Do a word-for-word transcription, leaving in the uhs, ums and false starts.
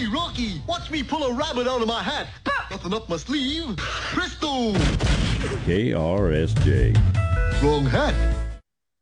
Hey, Rocky, watch me pull a rabbit out of my hat. Nothing up my sleeve. Presto! K R S J. Wrong hat.